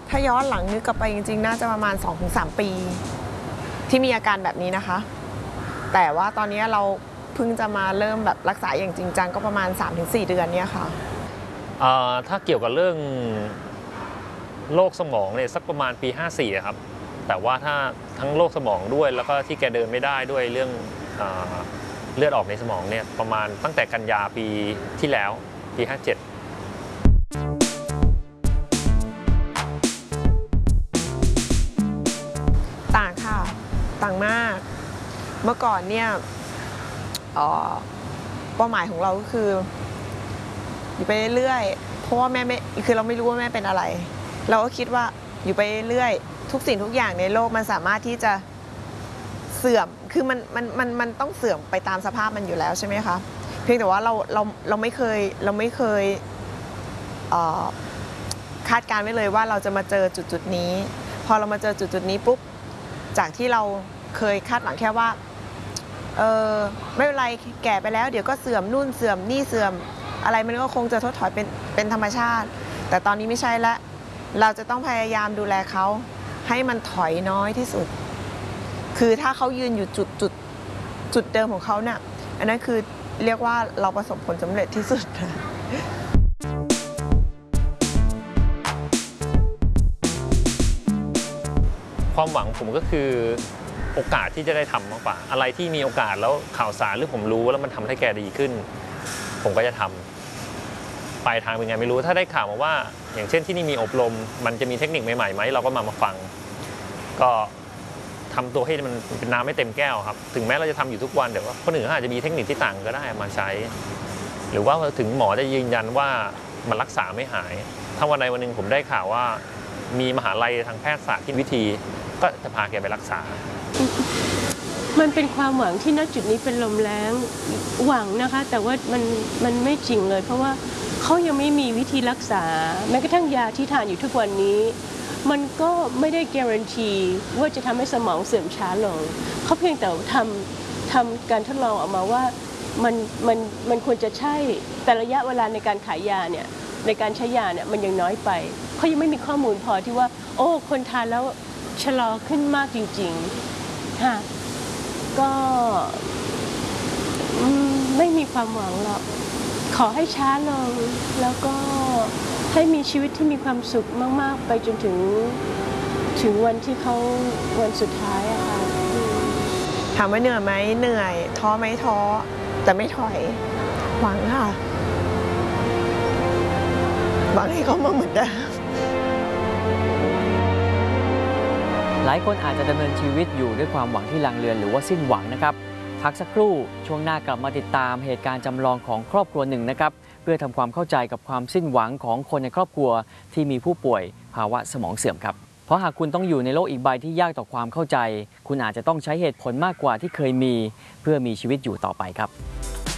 ถ้าย้อนหลังนึกกลับไปจริงๆน่าจะประมาณ 2-3 ปีที่มีอาการแบบนี้นะคะแต่ว่าตอนนี้เราเพิ่งจะมาเริ่มแบบรักษาอย่างจริงจังก็ประมาณ 3-4 เดือนเนี่ยค่ะถ้าเกี่ยวกับเรื่องโรคสมองเนี่ยสักประมาณปี 54 ครับแต่ว่าถ้าทั้งโรคสมองด้วยแล้วก็ที่แกเดินไม่ได้ด้วยเรื่องเลือดออกในสมองเนี่ยประมาณตั้งแต่กันยาปีที่แล้วปี 57 ต่างค่ะต่างมากเมื่อก่อนเนี่ยเป้าหมายของเราก็คืออยู่ไปเรื่อยๆเพราะว่าแม่ไม่คือเราไม่รู้ว่าแม่เป็นอะไรเราก็คิดว่าอยู่ไปเรื่อยทุกสิ่งทุกอย่างในโลกมันสามารถที่จะเสื่อมคือมันต้องเสื่อมไปตามสภาพมันอยู่แล้วใช่ไหมคะเพียงแต่ว่าเราไม่เคยคาดการณ์ไว้เลยว่าเราจะมาเจอจุดนี้พอเรามาเจอจุดนี้ปุ๊บจากที่เราเคยคาดหวังแค่ว่าไม่เป็นไรแก่ไปแล้วเดี๋ยวก็เสื่อมนู่นเสื่อมนี่เสื่อมอะไรมันก็คงจะถดถอยเป็นธรรมชาติแต่ตอนนี้ไม่ใช่ละเราจะต้องพยายามดูแลเขาให้มันถอยน้อยที่สุดคือถ้าเขายืนอยู่จุดเดิมของเขาเนี่ยอันนั้นคือเรียกว่าเราประสบผลสำเร็จที่สุดความหวังผมก็คือโอกาสที่จะได้ทำมากกว่าอะไรที่มีโอกาสแล้วข่าวสารหรือผมรู้แล้วมันทำให้แกดีขึ้นผมก็จะทำปลายทางเป็นไงไม่รู้ถ้าได้ข่าวมาว่าอย่างเช่นที่นี่มีอบรมมันจะมีเทคนิคใหม่ๆไหมเราก็มาฟังก็ทำตัวให้มันเป็นน้ำไม่เต็มแก้วครับถึงแม้เราจะทำอยู่ทุกวันแต่ว่าคนอื่นอาจจะมีเทคนิคที่ต่างก็ได้มาใช้หรือว่าถึงหมอจะยืนยันว่ามันรักษาไม่หายถ้าวันใดวันหนึ่งผมได้ข่าวว่ามีมหาลัยทางแพทยศาสตร์ที่วิธีก็จะพาแกไปรักษามันเป็นความหวังที่ณจุดนี้เป็นลมแล้งหวังนะคะแต่ว่ามันไม่จริงเลยเพราะว่าเขายังไม่มีวิธีรักษาแม้กระทั่งยาที่ทานอยู่ทุกวันนี้มันก็ไม่ได้การันตีว่าจะทำให้สมองเสื่อมช้าลงเขาเพียงแต่ทำการทดลองออกมาว่ามันควรจะใช่แต่ระยะเวลาในการขายยาเนี่ยในการใช้ยาเนี่ยมันยังน้อยไปเขายังไม่มีข้อมูลพอที่ว่าโอ้คนทานแล้วชะลอขึ้นมากจริงๆค่ะก็ไม่มีความหวังหรอกขอให้ช้าลงแล้วก็ให้มีชีวิตที่มีความสุขมากๆไปจนถึงวันที่เขาวันสุดท้ายอะค่ะถามว่าเหนื่อยไหมเหนื่อยท้อไหมท้อแต่ไม่ถอยหวังค่ะหวังให้เขามาเหมือนเดิมหลายคนอาจจะดำเนินชีวิตอยู่ด้วยความหวังที่ลังเลือนหรือว่าสิ้นหวังนะครับพักสักครู่ช่วงหน้ากลับมาติดตามเหตุการณ์จำลองของครอบครัวหนึ่งนะครับเพื่อทำความเข้าใจกับความสิ้นหวังของคนในครอบครัวที่มีผู้ป่วยภาวะสมองเสื่อมครับเพราะหากคุณต้องอยู่ในโลกอีกใบที่ยากต่อความเข้าใจคุณอาจจะต้องใช้เหตุผลมากกว่าที่เคยมีเพื่อมีชีวิตอยู่ต่อไปครับ